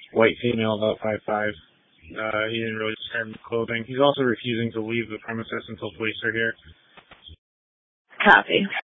white female, about 5'5". He didn't really describe his clothing. He's also refusing to leave the premises until police are here. Copy.